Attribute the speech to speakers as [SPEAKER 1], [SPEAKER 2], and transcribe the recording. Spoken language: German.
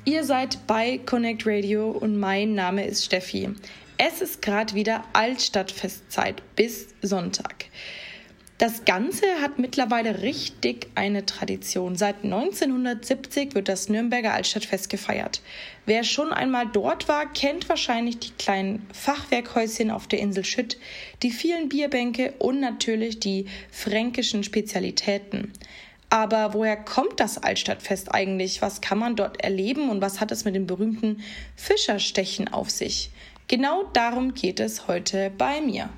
[SPEAKER 1] Ihr seid bei Connect Radio und mein Name ist Steffi. Es ist gerade wieder Altstadtfestzeit bis Sonntag. Das Ganze hat mittlerweile richtig eine Tradition. Seit 1970 wird das Nürnberger Altstadtfest gefeiert. Wer schon einmal dort war, kennt wahrscheinlich die kleinen Fachwerkhäuschen auf der Insel Schütt, die vielen Bierbänke und natürlich die fränkischen Spezialitäten. Aber woher kommt das Altstadtfest eigentlich? Was kann man dort erleben und was hat es mit dem berühmten Fischerstechen auf sich? Genau darum geht es heute bei mir.